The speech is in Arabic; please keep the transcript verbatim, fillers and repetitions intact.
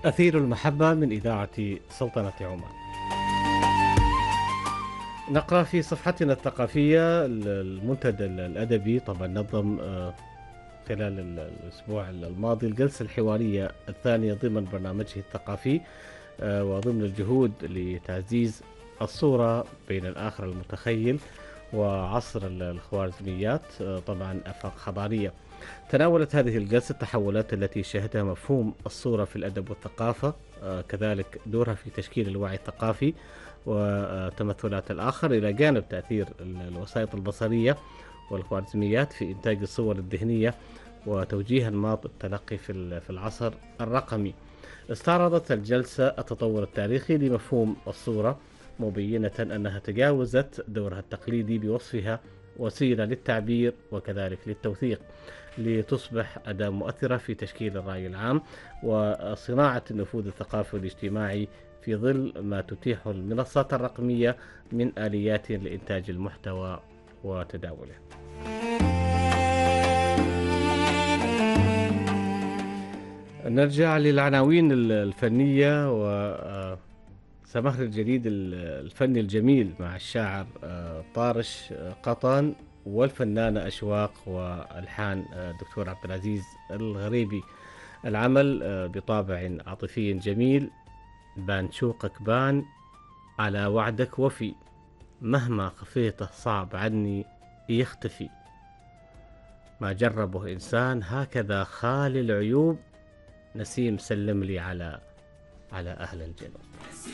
أثير المحبة من إذاعة سلطنة عمان. نقرأ في صفحتنا الثقافية ال- المنتدى الأدبي، طبعا نظم آه، خلال ال- الأسبوع الماضي الجلسة الحوارية الثانية ضمن برنامجه الثقافي، آه، وضمن الجهود لتعزيز الصورة بين الآخر المتخيل وعصر ال- الخوارزميات، آه، طبعا آفاق حضارية. تناولت هذه الجلسة التحولات التي شهدها مفهوم الصورة في الأدب والثقافة، آه، كذلك دورها في تشكيل الوعي الثقافي وتمثلات الآخر، إلى جانب تأثير ال- الوسائط البصرية والخوارزميات في إنتاج الصور الذهنية وتوجيه أنماط التلقي في ال- في العصر الرقمي. استعرضت الجلسة التطور التاريخي لمفهوم الصورة، مبينة أنها تجاوزت دورها التقليدي بوصفها وسيلة للتعبير وكذلك للتوثيق، لتصبح أداة مؤثرة في تشكيل الرأي العام وصناعة النفوذ الثقافي والاجتماعي في ظل ما تتيح المنصات الرقمية من آليات لإنتاج المحتوى وتداوله. نرجع للعناوين ال- الفنية وسماحة الجديد ال- الفني الجميل مع الشاعر آه، طارش آه، قطان، والفنانة أشواق، والحان آه، دكتور عبد العزيز الغريبي. العمل آه، بطابع عاطفي جميل، بان شوقك بان، على وعدك وفي، مهما خفيته صعب عني يختفي، ما جربه إنسان هكذا خالي العيوب، نسيم سلم لي على على أهل الجنوب.